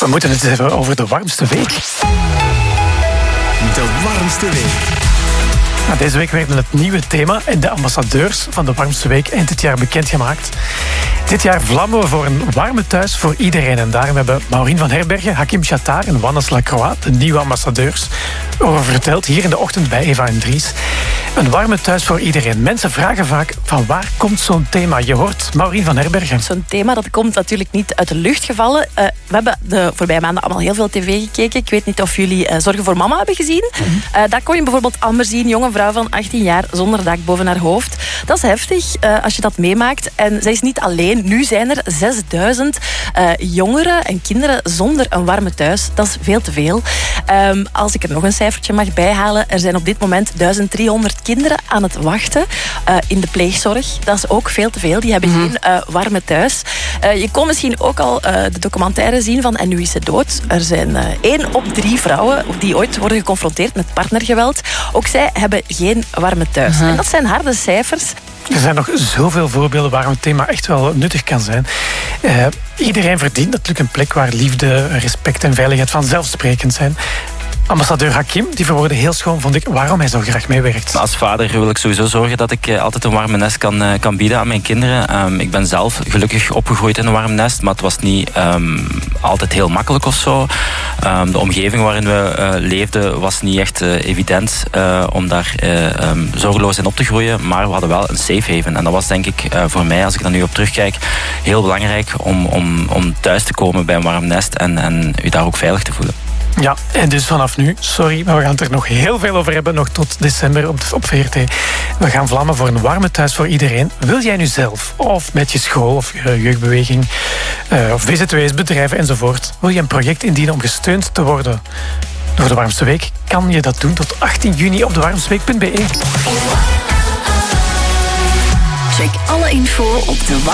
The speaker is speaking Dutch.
We moeten het hebben over de warmste week. De warmste week. Nou, deze week werd het nieuwe thema en de ambassadeurs van de warmste week eind dit jaar bekendgemaakt. Dit jaar vlammen we voor een warme thuis voor iedereen. En daarom hebben Maureen van Herbergen, Hakim Chattar en Wannes Lacroix, de nieuwe ambassadeurs, over verteld hier in de ochtend bij Eva en Dries. Een warme thuis voor iedereen. Mensen vragen vaak van waar komt zo'n thema? Je hoort Maureen van Herbergen. Zo'n thema dat komt natuurlijk niet uit de lucht gevallen. We hebben de voorbije maanden allemaal heel veel tv gekeken. Ik weet niet of jullie Zorgen voor Mama hebben gezien. Daar kon je bijvoorbeeld Amber zien, jonge vrouw van 18 jaar zonder dak boven haar hoofd. Dat is heftig als je dat meemaakt. En zij is niet alleen. Nu zijn er 6000 jongeren en kinderen zonder een warme thuis. Dat is veel te veel. Als ik er nog een cijfertje mag bijhalen, er zijn op dit moment 1300 kinderen aan het wachten in de pleegzorg. Dat is ook veel te veel. Die hebben geen warme thuis. Je kon misschien ook al de documentaire zien van En nu is ze dood. Er zijn 1 op 3 vrouwen die ooit worden geconfronteerd met partnergeweld. Ook zij hebben geen warme thuis. En dat zijn harde cijfers. Er zijn nog zoveel voorbeelden waarom het thema echt wel nuttig kan zijn. Iedereen verdient natuurlijk een plek waar liefde, respect en veiligheid vanzelfsprekend zijn. Ambassadeur Hakim, die verwoordde heel schoon, vond ik, waarom hij zo graag meewerkt. Als vader wil ik sowieso zorgen dat ik altijd een warme nest kan bieden aan mijn kinderen. Ik ben zelf gelukkig opgegroeid in een warm nest, maar het was niet altijd heel makkelijk of zo. De omgeving waarin we leefden was niet echt evident om daar zorgeloos in op te groeien, maar we hadden wel een safe haven. En dat was denk ik voor mij, als ik daar nu op terugkijk, heel belangrijk om thuis te komen bij een warm nest en u daar ook veilig te voelen. Ja, en dus vanaf nu, sorry, maar we gaan het er nog heel veel over hebben, nog tot december op VRT. We gaan vlammen voor een warme thuis voor iedereen. Wil jij nu zelf, of met je school, of je jeugdbeweging, of VZW's, bedrijven enzovoort, wil je een project indienen om gesteund te worden door de Warmste Week? Kan je dat doen tot 18 juni op dewarmsteweek.be. Check alle info op